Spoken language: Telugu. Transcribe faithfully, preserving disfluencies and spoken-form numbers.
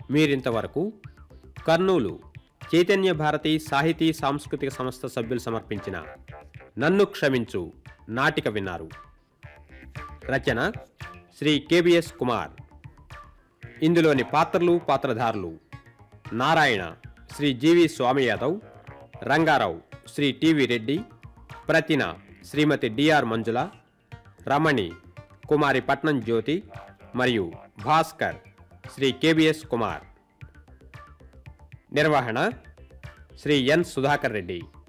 మీరింతవరకు కర్నూలు చైతన్య భారతి సాహితీ సాంస్కృతిక సంస్థ సభ్యులు సమర్పించిన నన్ను క్షమించు నాటిక విన్నారు. రచన శ్రీ కెబిఎస్ కుమార్. ఇందులోని పాత్రలు పాత్రధారులు: నారాయణ శ్రీ జీవి స్వామి యాదవ్, రంగారావు శ్రీ టివి రెడ్డి, ప్రతిన శ్రీమతి డిఆర్ మంజుల, రమణి కుమారి పట్నం జ్యోతి మరియు భాస్కర్ శ్రీ కెబిఎస్ కుమార్. నిర్వహణ శ్రీ ఎన్ సుధాకర్ రెడ్డి.